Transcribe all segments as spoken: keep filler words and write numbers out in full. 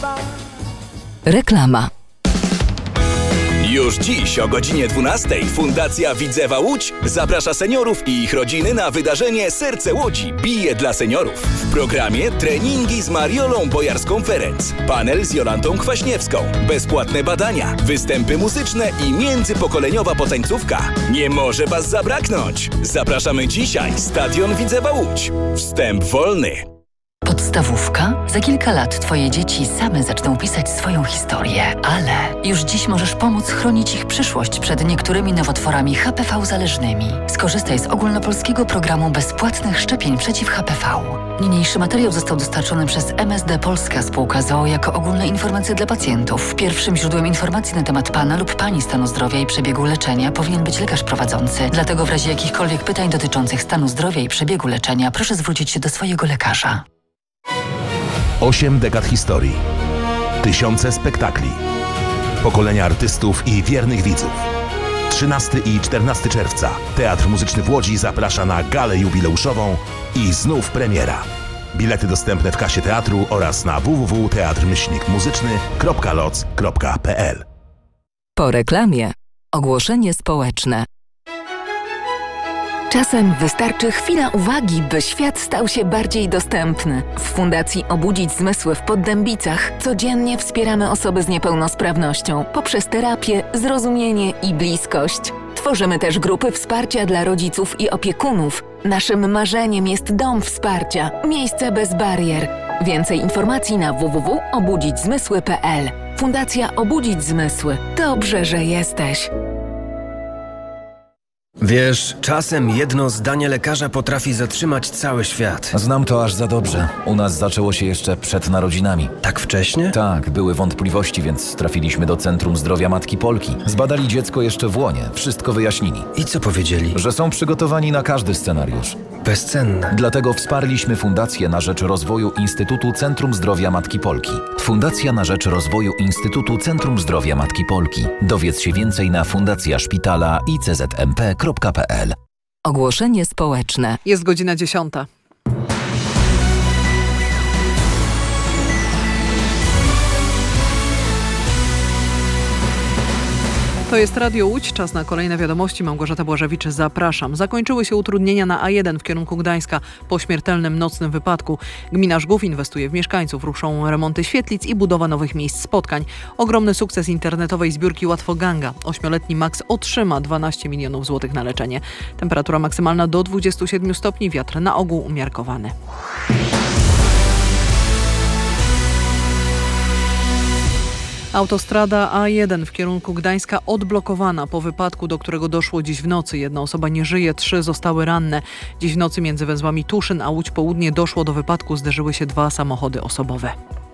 Reklama. Już dziś o godzinie dwunastej Fundacja Widzewa Łódź zaprasza seniorów i ich rodziny na wydarzenie Serce Łodzi bije dla seniorów. W programie treningi z Mariolą Bojarską-Ferenc, panel z Jolantą Kwaśniewską, bezpłatne badania, występy muzyczne i międzypokoleniowa potańcówka. Nie może Was zabraknąć! Zapraszamy dzisiaj, Stadion Widzewa Łódź. Wstęp wolny. Podstawówka? Za kilka lat Twoje dzieci same zaczną pisać swoją historię, ale już dziś możesz pomóc chronić ich przyszłość przed niektórymi nowotworami H P V zależnymi. Skorzystaj z ogólnopolskiego programu bezpłatnych szczepień przeciw H P V. Niniejszy materiał został dostarczony przez M S D Polska Spółka z o o jako ogólne informacje dla pacjentów. Pierwszym źródłem informacji na temat Pana lub Pani stanu zdrowia i przebiegu leczenia powinien być lekarz prowadzący. Dlatego w razie jakichkolwiek pytań dotyczących stanu zdrowia i przebiegu leczenia proszę zwrócić się do swojego lekarza. Osiem dekad historii, tysiące spektakli, pokolenia artystów i wiernych widzów. trzynastego i czternastego czerwca Teatr Muzyczny w Łodzi zaprasza na galę jubileuszową i znów premiera. Bilety dostępne w kasie teatru oraz na w w w kropka teatr myślnik muzyczny kropka loc kropka p l. Po reklamie ogłoszenie społeczne. Czasem wystarczy chwila uwagi, by świat stał się bardziej dostępny. W Fundacji Obudzić Zmysły w Poddębicach codziennie wspieramy osoby z niepełnosprawnością poprzez terapię, zrozumienie i bliskość. Tworzymy też grupy wsparcia dla rodziców i opiekunów. Naszym marzeniem jest dom wsparcia, miejsce bez barier. Więcej informacji na w w w kropka obudzić zmysły kropka p l. Fundacja Obudzić Zmysły. Dobrze, że jesteś. Wiesz, czasem jedno zdanie lekarza potrafi zatrzymać cały świat. Znam to aż za dobrze. U nas zaczęło się jeszcze przed narodzinami. Tak wcześnie? Tak, były wątpliwości, więc trafiliśmy do Centrum Zdrowia Matki Polki. Zbadali dziecko jeszcze w łonie, wszystko wyjaśnili. I co powiedzieli? Że są przygotowani na każdy scenariusz. Bezcenne. Dlatego wsparliśmy Fundację na rzecz rozwoju Instytutu Centrum Zdrowia Matki Polki. Fundacja na rzecz rozwoju Instytutu Centrum Zdrowia Matki Polki. Dowiedz się więcej na fundacja szpitala i c z m p kropka p l. Ogłoszenie społeczne. Jest godzina dziesiąta. To jest Radio Łódź. Czas na kolejne wiadomości. Małgorzata Błażewicz, zapraszam. Zakończyły się utrudnienia na A jeden w kierunku Gdańska po śmiertelnym nocnym wypadku. Gmina Żgów inwestuje w mieszkańców. Ruszą remonty świetlic i budowa nowych miejsc spotkań. Ogromny sukces internetowej zbiórki Łatwoganga. Ośmioletni Max otrzyma dwanaście milionów złotych na leczenie. Temperatura maksymalna do dwudziestu siedmiu stopni. Wiatr na ogół umiarkowany. Autostrada A jeden w kierunku Gdańska odblokowana po wypadku, do którego doszło dziś w nocy. Jedna osoba nie żyje, trzy zostały ranne. Dziś w nocy między węzłami Tuszyn a Łódź Południe doszło do wypadku. Zderzyły się dwa samochody osobowe.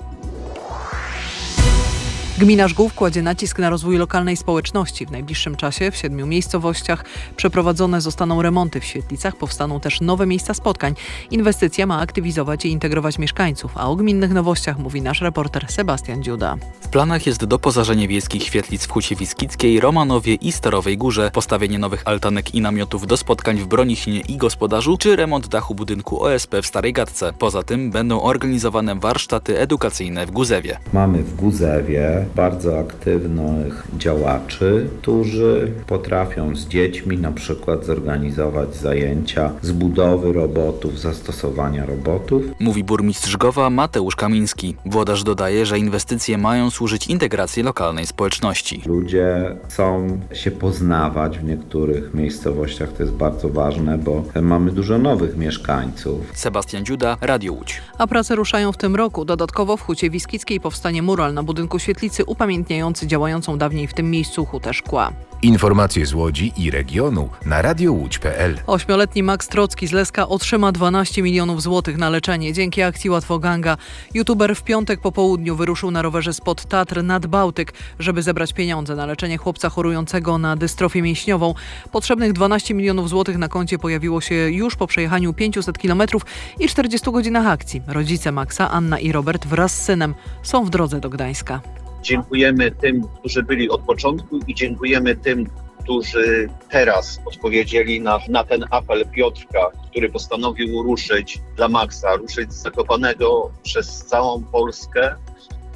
Gmina Żgów kładzie nacisk na rozwój lokalnej społeczności. W najbliższym czasie w siedmiu miejscowościach przeprowadzone zostaną remonty w świetlicach, powstaną też nowe miejsca spotkań. Inwestycja ma aktywizować i integrować mieszkańców, a o gminnych nowościach mówi nasz reporter Sebastian Dziuda. W planach jest doposażenie wiejskich świetlic w Hucie Wiskickiej, Romanowie i Starowej Górze, postawienie nowych altanek i namiotów do spotkań w Bronichinie i Gospodarzu, czy remont dachu budynku O S P w Starej Gadce. Poza tym będą organizowane warsztaty edukacyjne w Guzewie. Mamy w Guzewie bardzo aktywnych działaczy, którzy potrafią z dziećmi na przykład zorganizować zajęcia z budowy robotów, zastosowania robotów. Mówi burmistrz Żgowa Mateusz Kamiński. Włodarz dodaje, że inwestycje mają służyć integracji lokalnej społeczności. Ludzie chcą się poznawać w niektórych miejscowościach, to jest bardzo ważne, bo mamy dużo nowych mieszkańców. Sebastian Dziuda, Radio Łódź. A prace ruszają w tym roku. Dodatkowo w Hucie Wiskickiej powstanie mural na budynku świetlicy upamiętniający działającą dawniej w tym miejscu hutę szkła. Informacje z Łodzi i regionu na radio łódź kropka p l. Ośmioletni Max Trocki z Leska otrzyma dwanaście milionów złotych na leczenie dzięki akcji Łatwoganga. YouTuber w piątek po południu wyruszył na rowerze spod Tatr nad Bałtyk, żeby zebrać pieniądze na leczenie chłopca chorującego na dystrofię mięśniową. Potrzebnych dwanaście milionów złotych na koncie pojawiło się już po przejechaniu pięciuset kilometrów i czterdziestu godzinach akcji. Rodzice Maxa, Anna i Robert wraz z synem są w drodze do Gdańska. Dziękujemy tym, którzy byli od początku i dziękujemy tym, którzy teraz odpowiedzieli na, na ten apel Piotrka, który postanowił ruszyć dla Maxa, ruszyć z Zakopanego przez całą Polskę,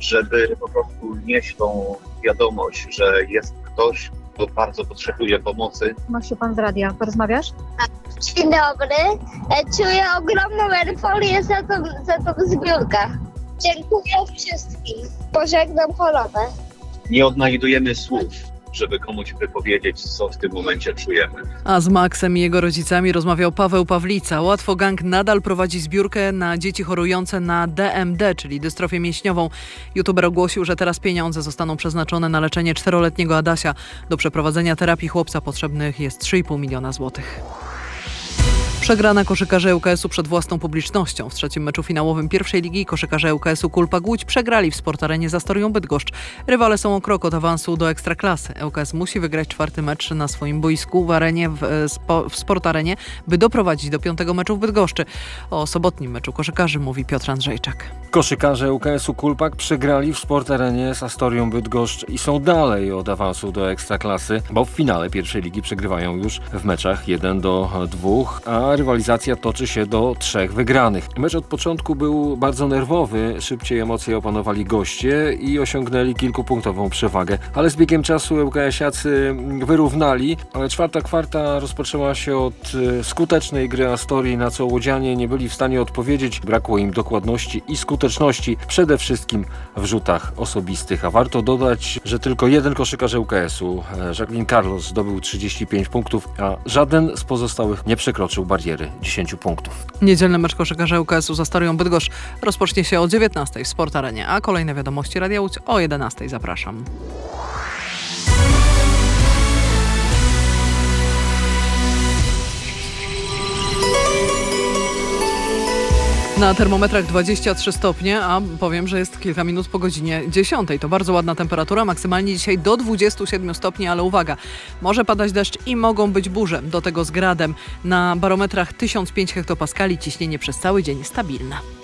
żeby po prostu nieść tą wiadomość, że jest ktoś, kto bardzo potrzebuje pomocy. Masz się pan z radia, porozmawiasz? Dzień dobry. Czuję ogromną euforię za tą, za tą zbiórkę. Dziękuję wszystkim. Pożegnam chorobę. Nie odnajdujemy słów, żeby komuś wypowiedzieć, co w tym momencie czujemy. A z Maxem i jego rodzicami rozmawiał Paweł Pawlica. Łatwo Gang nadal prowadzi zbiórkę na dzieci chorujące na D M D, czyli dystrofię mięśniową. YouTuber ogłosił, że teraz pieniądze zostaną przeznaczone na leczenie czteroletniego Adasia. Do przeprowadzenia terapii chłopca potrzebnych jest trzy i pół miliona złotych. Przegrana koszykarze ŁKS-u przed własną publicznością. W trzecim meczu finałowym pierwszej ligi koszykarze ŁKS-u Kulpa Głódź przegrali w Sportarenie z Astorią Bydgoszcz. Rywale są o krok od awansu do Ekstraklasy. ŁKS musi wygrać czwarty mecz na swoim boisku w arenie w, spo, w Sportarenie, by doprowadzić do piątego meczu w Bydgoszczy. O sobotnim meczu koszykarzy mówi Piotr Andrzejczak. Koszykarze ŁKS-u Kulpak przegrali w Sportarenie z Astorią Bydgoszcz i są dalej od awansu do Ekstraklasy, bo w finale pierwszej ligi przegrywają już w meczach jeden do dwóch, a rywalizacja toczy się do trzech wygranych. Mecz od początku był bardzo nerwowy, szybciej emocje opanowali goście i osiągnęli kilkupunktową przewagę, ale z biegiem czasu ŁKS-iacy wyrównali, ale czwarta kwarta rozpoczęła się od skutecznej gry Astorii, na co łodzianie nie byli w stanie odpowiedzieć. Brakło im dokładności i skuteczności, przede wszystkim w rzutach osobistych, a warto dodać, że tylko jeden koszykarz ŁKS-u, Jacqueline Carlos, zdobył trzydzieści pięć punktów, a żaden z pozostałych nie przekroczył bariery dziesięć punktów. Niedzielny mecz koszykarza ŁKS-u z Astorią Bydgoszcz rozpocznie się o dziewiętnastej w Sportarenie, a kolejne wiadomości Radia Łódź o jedenastej. Zapraszam. Na termometrach dwadzieścia trzy stopnie, a powiem, że jest kilka minut po godzinie dziesiątej. To bardzo ładna temperatura, maksymalnie dzisiaj do dwudziestu siedmiu stopni, ale uwaga, może padać deszcz i mogą być burze, do tego z gradem. Na barometrach tysiąc pięć hektopaskali, ciśnienie przez cały dzień stabilne.